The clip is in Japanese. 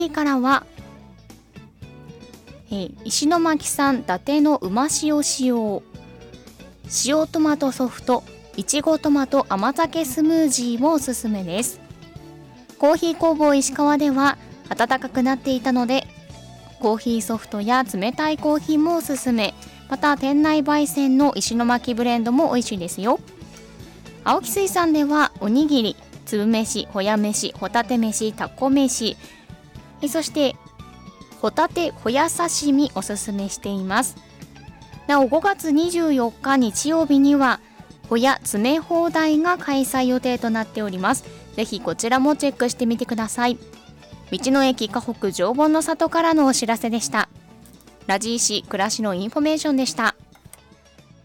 からは、石巻産伊達のうま塩使用、塩トマトソフト、いちごトマト甘酒スムージーもおすすめです。コーヒー工房石川では暖かくなっていたので、コーヒーソフトや冷たいコーヒーもおすすめ。また店内焙煎の石巻ブレンドも美味しいですよ。青木水産ではおにぎり、粒飯、ほや飯、ホタテ飯、タコ飯、そしてホタテほや刺身おすすめしています。なお5月24日日曜日にはほや詰め放題が開催予定となっております。ぜひこちらもチェックしてみてください。道の駅河北常盆の里からのお知らせでした。ラジーシ暮らしのインフォメーションでした。